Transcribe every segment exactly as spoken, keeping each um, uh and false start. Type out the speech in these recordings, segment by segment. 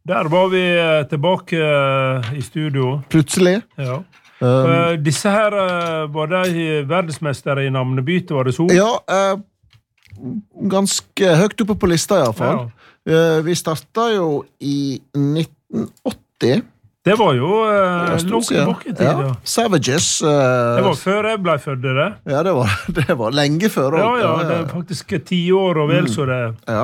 Der var vi eh, tilbake eh, i studio. Plutselig. Ja. Um, Eh, disse her eh, var de verdensmestere i navnebyte, var det så? ja, eh, ganske høyt oppe på lista i alle fall. Eh, vi startet jo i nitten åtti. Det var jo eh, Det var stort langt siden. tilbake i tid, ja. Ja. Savages. eh, Det var før jeg ble født, det. Ja, det var, det var lenge før. Ja, også. ja, det er faktisk ti år og vel så det. Ja.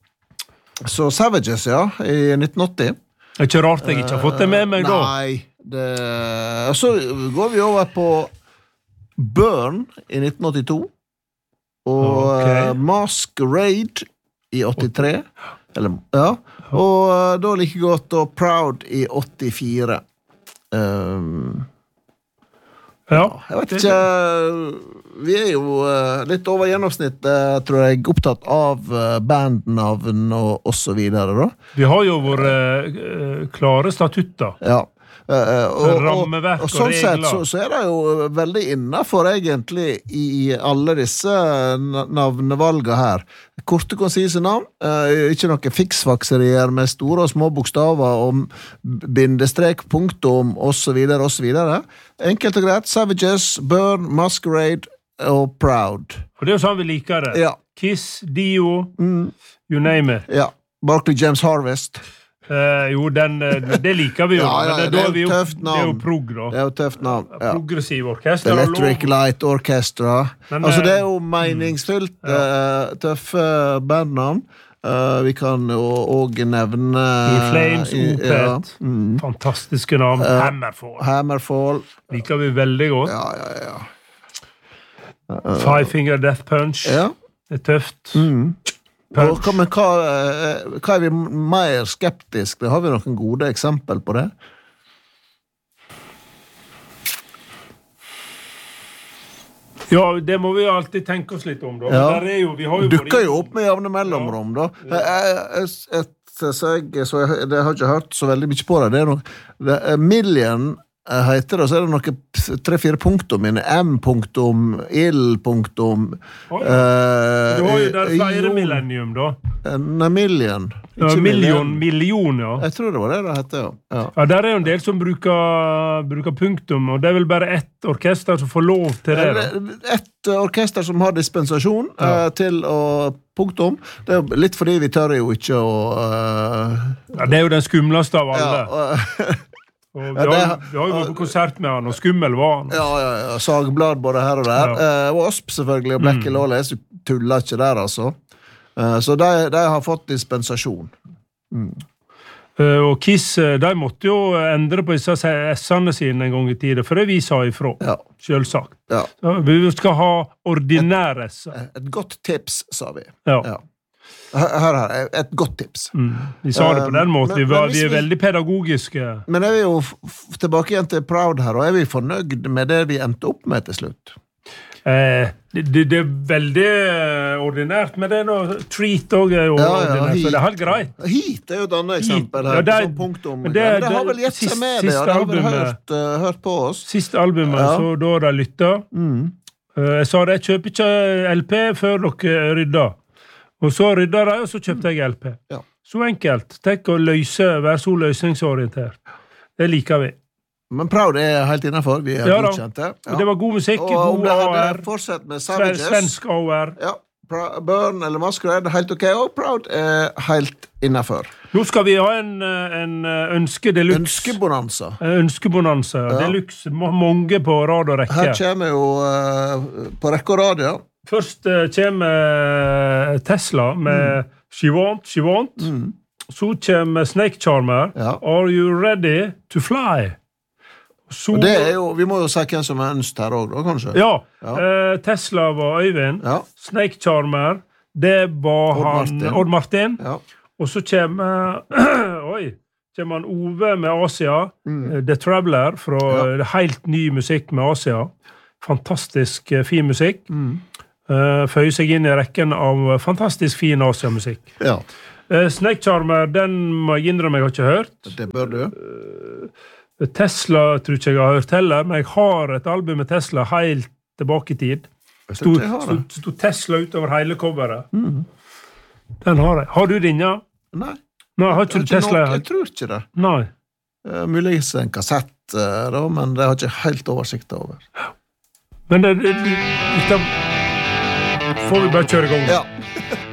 Så Savages, ja, i nitten åtti. Det er ikke rart jeg ikke har fått det med meg da. Nei, det... Så går vi over på Burn i nitten åttito. Og Ok. eh, Masquerade i åttitre. Eller, ja. Og eh, da like godt og Proud i åttifire. Um, Ja, jeg vet ikke, vi er jo eh, litt over gjennomsnitt, eh, tror jeg, opptatt av eh, bandnavn og, og så videre, da. vi har jo våre eh, klare statutter. Ja. Eh, eh, og, og, Rammeverk og og sånn sett regler. så, så er det jo veldig innenfor egentlig i alle disse na- navnevalgene her. Korte, konsise navn, eh, ikke noen fiksfakserier med store og små bokstaver om bindestrek, punktum, og så videre, og så videre. Enkelt og greit, Savages, Burn, Masquerade og Proud. Og det er jo sånn vi liker det. Ja, Kiss, Dio, mm, you name it. ja. Barclay James Harvest. Eh, jo, den, eh, det liker vi jo. Ja, ja, men det da er vi jo jo- tøft Det er jo navn. prog, da. Det er jo tøft navn. Ja. Progressiv orkester. og Electric lov- Light Orchestra. Men, altså, det er eh, jo meningsfylt, eh, tøffe bandnavn. Eh, vi kan jo også nevne In Flames, i- Opeth. ja, mm, Fantastiske navn. Eh, Hammerfall. Hammerfall. Liker vi veldig godt. Ja, ja, ja. Five Finger Death Punch. ja. Det er tøft. Mm. Og, Punch. hva- men hva, eh, hva er vi mer skeptisk? Har vi noen gode eksempel på det? Ja, det må vi jo alltid tenke oss litt om, da. Ja. Men der er jo, vi har jo Dukker jo opp med jevne mellomrom, da. Jeg, jeg, jeg, så jeg, så jeg, det har ikke hørt så veldig mye på det. Det er noe, det er Million eh, heter det, og så er det noe tre-fire punktum inne. M-punktum, ill-punktum. Oi. eh, Du har jo der flere jo- millennium, da. eh, Nei, Million. Ja, Ikke million, million, ja. Jeg tror det var det det heter, ja. ja. Ja, der er jo en del som bruker, bruker punktum, og det er vel bare ett orkester som får lov til det, da. Et orkester som har dispensasjon eh, til å punktum. Det er jo litt fordi vi tør jo ikke å eh, Ja, det er jo den skumleste av alle. ja, og- Og vi, Ja, det- har, vi har jo vært på konsert med han, og skummel var han. Ja, ja, ja, sagblad både her og der. Ja. Eh, og Wasp selvfølgelig, og Black Mm. Lawless, du tuller ikke der, altså. Eh, så de, de har fått dispensasjon. Eh, og Kiss, eh, de måtte jo endre på disse S-ene sine en gang i tiden, for det vi sa ifra, Ja, selvsagt. ja. Så vi skal ha ordinære S-er. Eh, Et godt tips, sa vi. Ja. Ja. Her, her, her, et godt tips. Mm. Vi sa det på den Um, måten. men- Vi, var, men hvis vi er vi- veldig pedagogiske. Men er vi jo f f tilbake igjen til Proud her, og er vi fornøyd med det vi endte opp med til slutt? Eh, det, det, det er veldig eh, ordinært, men det er noe treat også er jo Ja, ja, ordinært, hit. så det er helt greit. Hit er jo et annet eksempel Ja, her. det er- som punktum. men Det, det- men det har det- vel gitt seg sist- med det, siste og det har vel albumet- hørt, eh, hørt på oss. Siste albumet, Ja. så da de lytta. Mm. Eh, jeg sa det, jeg kjøper ikke L P før dere rydder. Og så rydda de, og så kjøpte jeg L P. Ja. Så enkelt. Tenk å løse, være så løsningsorientert. Det liker vi. Men Proud er helt innenfor. Vi er Ja da. godkjente. Og det var god musikk, Og om god det A hadde R, fortsatt med sven- Savages, svensk A R. ja, Pra- Burn eller Masquerade, helt ok, og Proud er helt innenfor. Nå skal vi ha en, eh, en eh, ønske deluxe. Ønskebonanza. En Ønskebonanza. Ja. Deluxe. Ma- Mange på rad og Her rekke. kommer jo eh, på rekke og rad, ja. Først eh, kommer eh, Tesla med She Want, She Want. Mm. Så kommer Snake Charmer. Ja. Are you ready to fly? Så, Og det er jo, vi må jo si hvem som er ønst her også, da, kanskje. Ja. Ja. eh, Tesla var Øyvind. Ja, Snake Charmer, det var Odd han Martin. Odd Martin. ja. Og så kommer Oi! Kommer han Ove med Asia. Mm. eh, The Traveler fra Ja. eh, helt ny musikk med Asia. Fantastisk eh, fin musikk. Mm. Uh, føyer seg inn i rekken av fantastisk fin Asia-musikk. ja. Uh, Snake Charmer, den må jeg innrømme jeg har ikke hørt. Det bør du. Uh, Tesla tror ikke jeg har hørt heller, men jeg har et album med Tesla helt tilbake i tid. Jeg Sto, tror ikke jeg har sto, det. sto Tesla utover hele coveret. Mm. Den har jeg. Har du din, ja? Nei. Nei, har ikke du Tesla? Noe, jeg tror ikke det. Nei. Uh, muligens en kassett, uh, da, men det har ikke helt oversikt over. Men det, det, det, det får vi bare kjøre i gang. Ja.